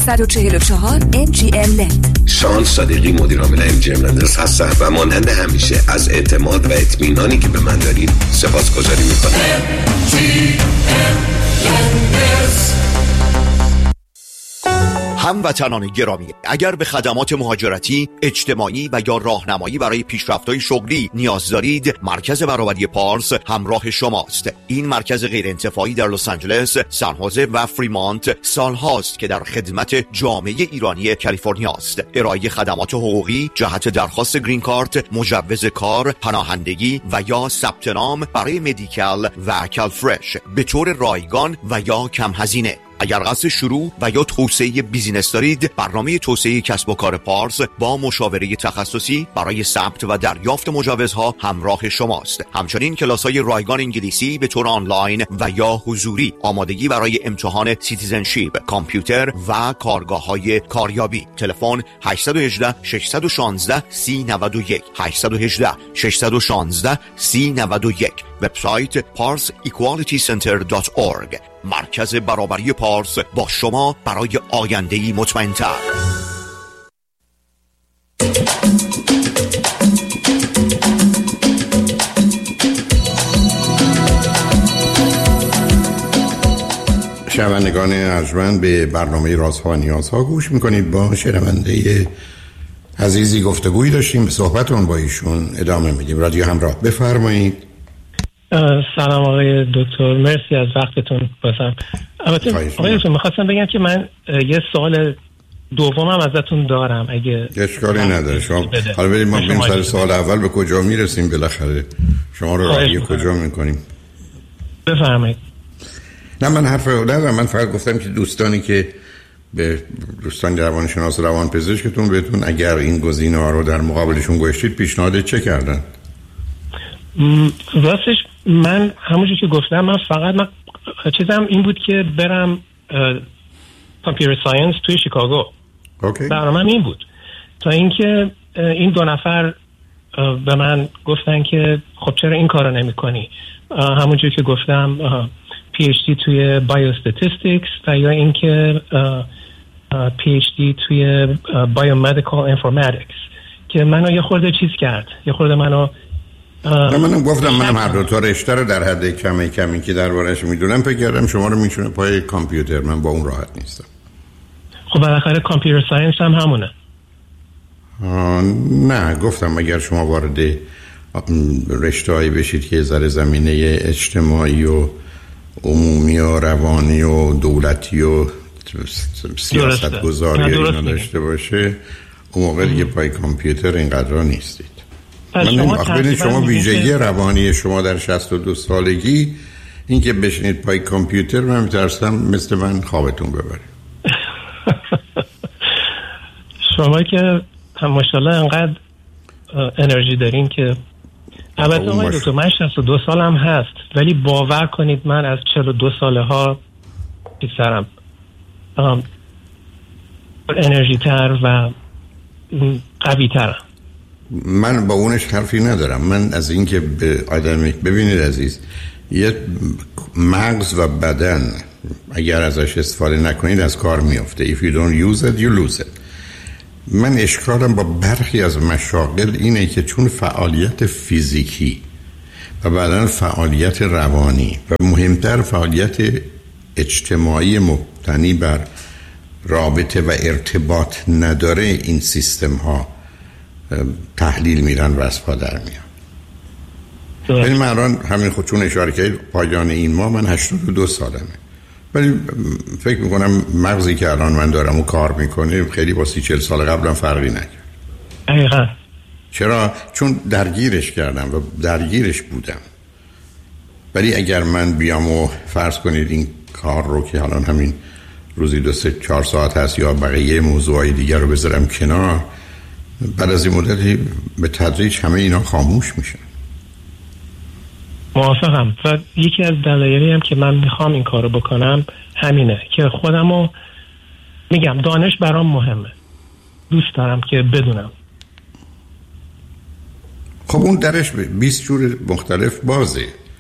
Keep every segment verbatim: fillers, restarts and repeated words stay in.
چهار چهار ام جی ام لند. شان صادقی مدیر عامل ام جی ام لندرز هستم و مانند همیشه از اعتماد و اطمینانی که به من دارید سپاسگزاری میکنم. ام جی ام لندرز. هموطنان گرامی، اگر به خدمات مهاجرتی، اجتماعی و یا راهنمایی برای پیشرفت‌های شغلی نیاز دارید، مرکز برابری پارس همراه شماست. این مرکز غیرانتفاعی در لس آنجلس، سان خوزه و فریمانت سالهاست که در خدمت جامعه ایرانی کالیفرنیا است. ارائه خدمات حقوقی جهت درخواست گرین کارت، مجوز کار، پناهندگی و یا ثبت نام برای مدیکال و کالفرش به طور رایگان و یا کم هزینه. اگر قصد شروع و یا توسعه بیزینس دارید، برنامه توسعه کسب و کار پارس با مشاوره تخصصی برای ثبت و دریافت مجوزها همراه شماست. همچنین کلاس‌های رایگان انگلیسی به طور آنلاین و یا حضوری، آمادگی برای امتحان سیتیزنشیپ، کامپیوتر و کارگاه‌های کاریابی. تلفن هشت یک هشت شش یک شش سه نه یک هشت یک هشت شش یک شش سه نه یک. وبسایت پارس ایکوالیتی سنتر دات اورگ. مرکز برابری پارس با شما برای آینده‌ای مطمئن‌تر. شنوندگان ارجمند، به برنامه رازها و نیازها گوش میکنید. با شنونده عزیزی گفتگویی داشتیم، به صحبتون با ایشون ادامه میدیم. رادیو همراه، بفرمایید. سلام آقای دکتر، مرسی از وقتتون. بازم البته آقای دکتر میخواستم بگم که من یه سوال دومم ازتون دارم اگه اشکالی نداره. شما حالا بریم ما بریم سر سوال اول، به کجا میرسیم بالاخره؟ شما رو راهی کجا میکنیم؟ بفرمایید. نه من حرف ندارم، من فقط گفتم که دوستانی که به دوستان روانشناس و روانپزشکتون بهتون اگر این گزینه‌ها رو در مقابلشون گذاشتید پیشنهاد چه کردن؟ راستش من همونجور که گفتم، من فقط من چیزم این بود که برم کامپیوتر ساینس توی شیکاگو. اوکی. برنامه‌م این بود تا اینکه این دو نفر به من گفتن که خب چرا این کارو نمی‌کنی؟ همونجور که گفتم پی اچ دی توی بایوستاتیستیکس و یا اینکه پی اچ دی توی بایومدیکال انفورماتیکس که منو یه خورده چیز کرد، یه خورده منو نه منم گفتم منم هر دو تا رشته رو در حد کمی کمی که دربارش میدونم فکر کردم شما رو میشونه پای کامپیوتر، من با اون راحت نیستم. خب بالاخره کامپیوتر ساینس هم همونه. نه گفتم اگر شما وارد رشته‌ای بشید که ذره زمینه اجتماعی و عمومی و روانی و دولتی و سیاست گذاری اینا داشته باشه، اون موقع دیگه پای کامپیوتر اینقدر نیستید. من نمی‌خوام شما ویژگی روانی شما در شصت و دو سالگی این که بشینید پای کامپیوتر، من میترسم مثل من خوابتون ببره. شما که ماشاءالله انقدر انرژی دارین که البته آقای دکتر من شصت و دو سالم هست، ولی باور کنید من از چهل و دو ساله ها بیشترم انرژی تر و قوی ترم. من با اونش حرفی ندارم. من از این که به آدمی ببینید عزیز، یه مغز و بدن اگر ازش استفاده نکنید از کار میافته. If you don't use it, you lose it. من اشکالم با برخی از مشاغل اینه که چون فعالیت فیزیکی و بعداً فعالیت روانی و مهمتر فعالیت اجتماعی مبتنی بر رابطه و ارتباط نداره، این سیستم ها تحلیل میرن و از پا در میان. یعنی من الان همین خودشون اشاره کردید پایان این ماه من هشتاد و دو سالمه، ولی فکر میکنم مغزی که الان من دارم و کار میکنه خیلی با سی چل سال قبلم فرقی نکرد. دقیقا. چرا؟ چون درگیرش کردم و درگیرش بودم. ولی اگر من بیام و فرض کنید این کار رو که الان همین روزی دو سه چهار ساعت هست یا بقیه موضوعای دیگر رو بذارم کنار، بعد از این مدتی به تدریج همه اینا خاموش میشن. موافقم. و یکی از دلایلی هم که من میخوام این کارو بکنم همینه که خودمو میگم دانش برام مهمه، دوست دارم که بدونم. خب اون درش بیست جور مختلف بازه.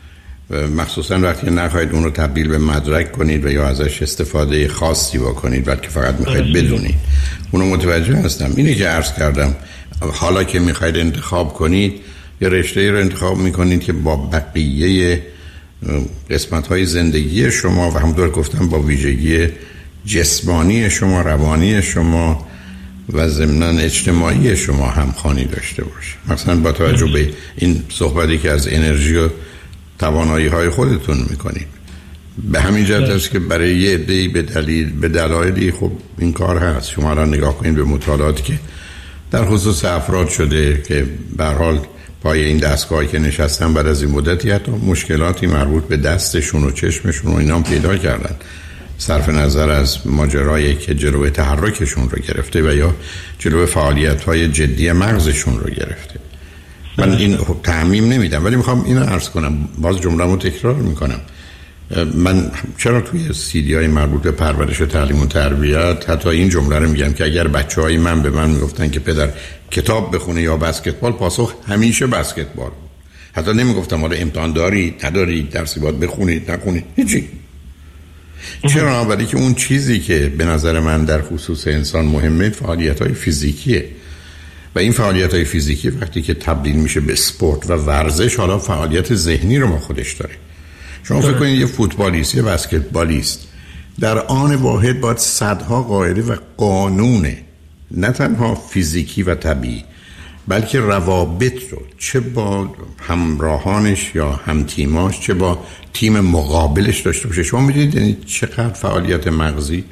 مخصوصا وقتی نخواهید اون رو تبدیل به مدرک کنید و یا ازش استفاده خاصی بکنید بلکه فقط میخواید بدونید. اونو متوجه هستم. اینه که عرض کردم حالا که میخواید انتخاب کنید یه رشته رو انتخاب میکنید که با بقیه قسمت‌های زندگی شما و همونطور گفتم با ویژگی جسمانی شما، روانی شما و ضمناً اجتماعی شما همخوانی داشته باشه. مثلا با توجه به این صحبتی که از انرژی و توانایی‌های خودتون میکنید، به همین جهت است که برای یه عده‌ای به دلیل به دلایلی خب این کار هست. شما را نگاه کنید به مطالعاتی که در خصوص افراد شده که به هر حال پای این دستگاهی که نشستن بعد از این مدتی حتی مشکلاتی مربوط به دستشون و چشمشون و اینا پیدا کردن، صرف نظر از ماجرایی که جلوی تحرکشون رو گرفته و یا جلوی فعالیت‌های جدی مغزشون رو گرفته. من این تعمیم نمیدم ولی میخوام اینو عرض کنم، باز جمله‌مو تکرار میکنم. من چرا توی سیدی های مربوط به پرورش و تعلیم و تربیت حتی این جمله رو میگم که اگر بچه های من به من میگفتن که پدر کتاب بخونه یا بسکتبال، پاسخ همیشه بسکتبال بود. حتی نمیگفتم حالا امتحان داری نداری، درسی باید بخونید نخونید، هیچی. چرا؟ ولی که اون چیزی که به نظر من در خصوص انسان مهمه فعالیت های فیزیکیه و این فعالیت های فیزیکی وقتی که تبدیل میشه به اسپورت و ورزش، حالا فعالیت ذهنی رو ما خودش داره. شما فکر کنید یه فوتبالیست، یه بسکتبالیست در آن واحد باید صدها قاعده و قانون نه تنها فیزیکی و طبیعی بلکه روابط رو چه با همراهانش یا همتیماش چه با تیم مقابلش داشته باشه. شما میدونید یعنی چقدر فعالیت مغزی؟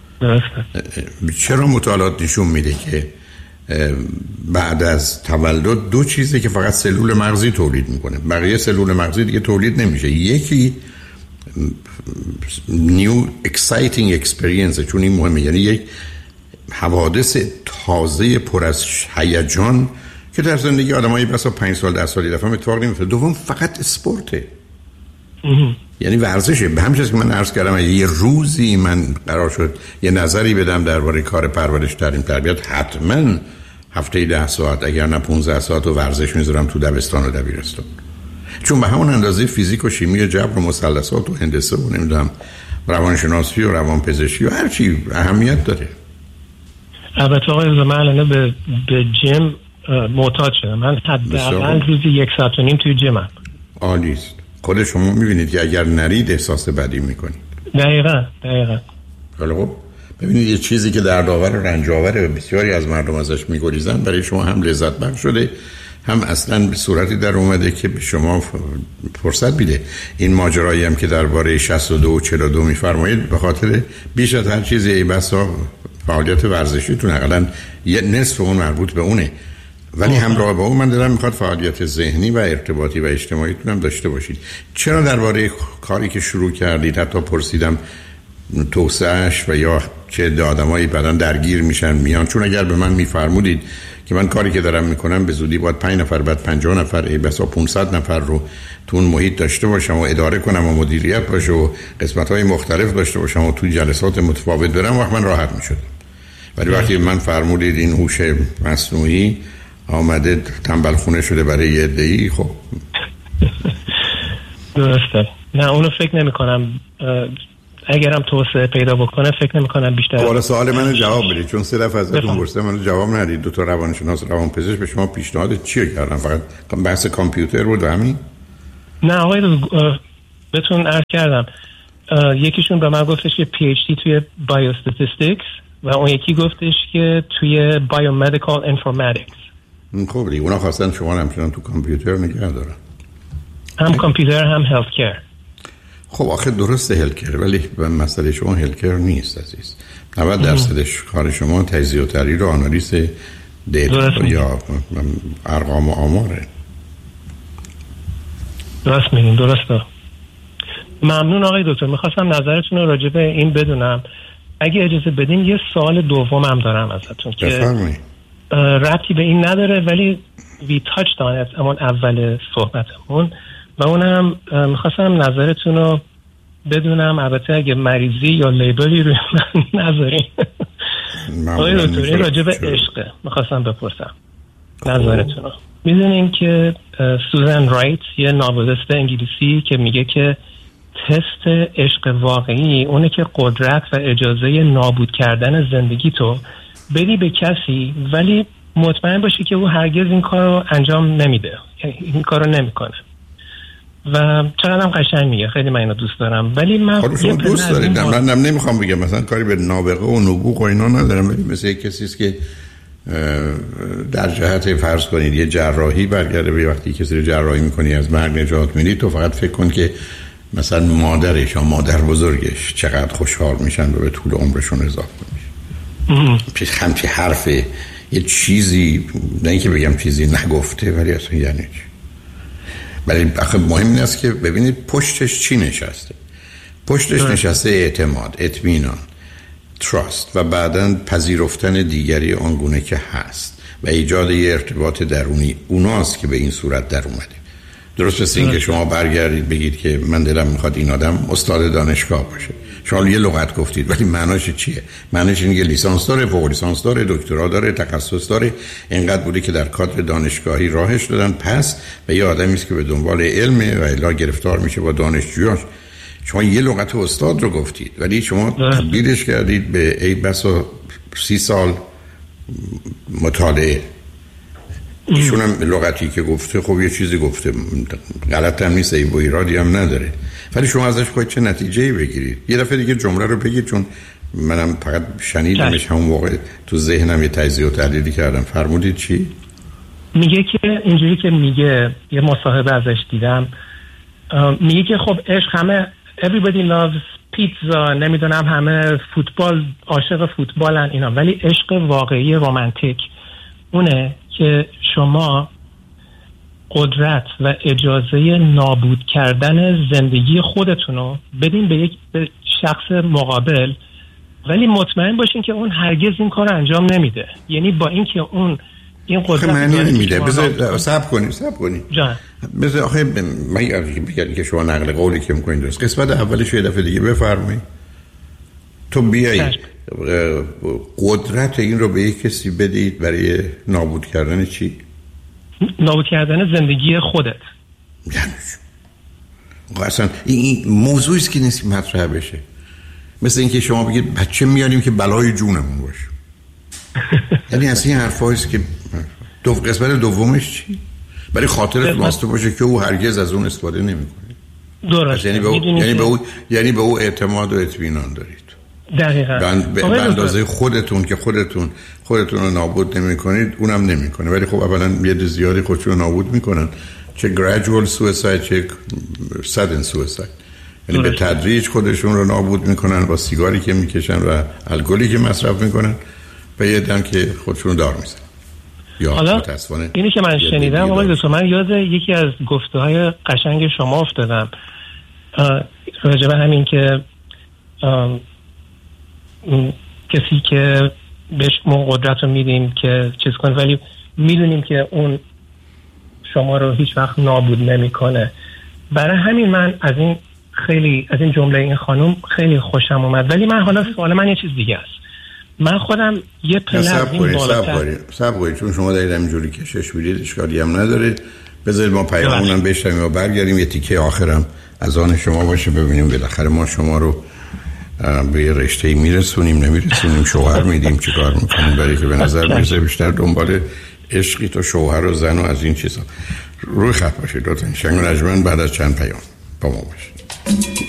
چرا مطالعات نشون میده که بعد از تولد دو چیزی که فقط سلول مغزی تولید میکنه، بقیه سلول مغزی دیگه تولید نمیشه. یکی نیو اکسایتینگ اکسپریانس، چون این مهمه، یعنی یک حوادث تازه پر از هیجان که در زندگی آدمایی بسا پنج سال ده سال دفعه اتفاق نمیفته. دوم فقط اسپورته، یعنی ورزشه. به همین جاست که من عرض کردم یه روزی من قرار شد یه نظری بدم درباره کار پرورش تعلیم تربیت، حتما هفته ده ساعت اگر نه پونزده ساعت و ورزش میذارم تو دبستان و دبیرستان، چون به همون اندازه فیزیک و شیمی و جبر و مثلثات و هندسه و نمیدونم روانشناسی و روانپزشکی و هر چی اهمیت داره. البته آقای من الان به به جیم معتاد شدم. من حداقل روزی یک ساعت و نیم توی جیمم. عالی است. خود شما میبینید که اگر نرید احساس بدی میکنید. دقیقاً دقیقاً. خب ببینید یه چیزی که دردآور و رنج‌آور و بسیاری از مردم ازش میگریزن برای شما هم لذت بخش شده، هم اصلا به صورتی در اومده که به شما فرصت میده. این ماجرایی هم که درباره شصت و دو و چهل و دو میفرمایید به خاطر بیش از هر چیزی ای بسا فعالیت ورزشیتون حداقل یه نصف اون مربوط به اونه، ولی همراه با اون من دلم میخواد فعالیت ذهنی و ارتباطی و اجتماعیتون هم داشته باشید. چرا درباره کاری که شروع کردید حتی پرسیدم توسعه‌اش و یا چه آدمایی بعداً درگیر میشن میان، چون اگر به من میفرمودید که من کاری که دارم میکنم به زودی باید پنج نفر بعد پنجاه نفر ای بسا پانصد نفر رو تو اون محیط داشته باشم و اداره کنم و مدیریت باشه و قسمت‌های مختلف داشته باشم و تو جلسات متفاوت برم، وقت من راحت میشدم. ولی وقتی من فرمودید این هوش مصنوعی آمده تنبل خونه شده برای یه عده‌ای، خب درسته. نه اونو فکر نمی کنم اگرم توسعه پیدا بکنه فکر نمی کنم بیشتر. حالا سوال منو جواب بدید، چون سه دفعه ازتون پرسیدم منو جواب ندید. دو تا روانشناس روانپزشک به شما پیشنهاد چیه کردن؟ فقط بحث کامپیوتر بود همین؟ نه آقای بهتون عرض کردم یکیشون به من گفتش که پی اچ دی توی بایوستاتیستیکس و اون یکی گفتش که توی بایومدیکال انفورماتیکس. خب دیگه اونا خواستن شما همچنان تو کامپیوتر نگه دارن، هم کامپیوتر هم هلت کیر. خب آخه درسته هلت کیر، ولی مسئله شما هلت کیر نیست عزیز. نود درصدش کار شما تجزیه و تحلیل و آنالیز دیتا یا ارقام و آماره. درست میگین. درسته. ممنون آقای دکتر. میخواستم نظرتون رو راجع به این بدونم. اگه اجازه بدین یه سوال دوم هم دارم ازتون که ربطی به این نداره ولی وی تاچ دانت اما اول صحبتمون، و اونم میخواستم نظرتون رو بدونم. البته اگه مریضی یا لیبلی روی من نذارین. آقای دکتر راجع به عشقه میخواستم بپرسم نظرتون رو. میدونین که سوزن رایت یه ناولست انگلیسی که میگه که تست عشق واقعی اونه که قدرت و اجازه نابود کردن زندگی تو بدی به کسی ولی مطمئن باشی که او هرگز این کار رو انجام نمیده، این کار رو نمیکنه. و چقدر هم قشنگ میگه، خیلی من اینو دوست دارم. ولی من خودشون دوست دارید، من نمیخوام بگم مثلا کاری به نابغه و نبوغ و اینا ندارم، ولی مثل یک کسی است که در جهت فرض کنید یه جراحی برگرده به وقتی کسی رو جراحی میکنی از مرگ نجات میدی، تو فقط فکر کن که مثلا مادرش یا مادر بزرگش چقدر خوشحال میشن و به طول عمرشون اضافه میشه. پیش همچی حرفه یه چیزی، نه اینکه بگم چیزی نگفته ولی اصلا یعنی چی؟ ولی آخه مهم این است که ببینید پشتش چی نشسته. پشتش نشسته اعتماد، اطمینان، تراست و بعداً پذیرفتن دیگری آنگونه که هست و ایجاد یه ارتباط درونی. اوناست که به این صورت در اومده. درست مثل این که شما برگردید بگید که من دلم میخواد این آدم استاد دانشگاه باشه. شما یه لغت گفتید ولی معناش چیه؟ معناش اینه که لیسانس داره، فوق لیسانس داره، دکترا داره، تخصص داره، اینقدر بوده که در کادر دانشگاهی راهش دادن پس و یه آدمی است که به دنبال علمه و الا گرفتار میشه با دانشجویاش. شما یه لغت استاد رو گفتید ولی شما تبدیلش کردید به ای بسا سی سال مطالعه. ایشون هم لغتی که گفته خب یه چیزی گفته، غلط هم نیست، عیب و ایرادی هم نداره، ولی شما ازش خواهید چه نتیجه‌ای بگیرید. یه دفعه دیگه جمله رو بگید، چون منم فقط شنیدمش همون موقع تو ذهنم یه تجزیه و تحلیلی کردم. فرمودید چی؟ میگه که اینجوری که میگه، یه مصاحبه ازش دیدم، میگه که خب عشق همه everybody loves پیتزا، نمیدونم همه فوتبال، عاشق فوتبالن اینا، ولی عشق واقعی رمانتیک اونه که شما قدرت و اجازه نابود کردن زندگی خودتونو بدین به یک به شخص مقابل، ولی مطمئن باشین که اون هرگز این کار انجام نمیده. یعنی با اینکه اون این قدرت معنی نمیده. بذار صبر کنید صبر کنید جان. بذار آخه من بگم که شما نقل قولی که میکنید درست. قسمت اولش یه دفعه دیگه بفرمایید. تو بیایی قدرت این رو به یک کسی بدید برای نابود کردن چی؟ نابود کردن زندگی خودت. یعنی اصلا این موضوعی است که نیست مطرح بشه. مثل اینکه شما بگید بچه میاریم که بلای جونمون باشه. یعنی از این حرفایی است که دو قسمت دومش چی؟ برای خاطرت واسطه باشه که او هرگز از اون استفاده نمیکنه. درست. یعنی به او یعنی به او یعنی به او اعتماد و اطمینان دارید. دقیقاً. به به اندازه خودتون که خودتون خودتون رو نابود نمی‌کنید اونم نمی‌کنه، ولی خب اولا یه زیادی خودشون رو نابود می‌کنن، چه gradual suicide چه sudden suicide، یعنی به تدریج خودشون رو نابود می‌کنن با سیگاری که می‌کشن و الکلی که مصرف می‌کنن و یه دم که خودشون رو دار می‌زنن. یا حالا اینی که من شنیدم آقای دکتر، من یاد یکی از گفته‌های قشنگ شما افتادم راجع به همین که کسی که بهش ما قدرت رو میدیم که چیز کنه ولی میدونیم که اون شما رو هیچ وقت نابود نمیکنه. برای همین من از این خیلی از این جمله این خانم خیلی خوشم اومد. ولی من حالا سوال من یه چیز دیگه است. من خودم یه پله از این بالاتر سب کنید چون شما دارید همینجوری کشش میدید اشکالی هم نداره. بذارید ما پیامونم بشنویم و برگردیم یه تیکه آخرم از آن شما باشه ببینیم بالاخره ما شما رو به یه رشته‌ای میرسونیم نمیرسونیم، شوهر میدیم چی کار میکنیم، برای که به نظر میرسه بیشتر دنبال عشقی تو شوهر و زن و از این چیزا. روی خط باشید لطفاً. شنگ نجمن بعد از چند پیام با ما باشید.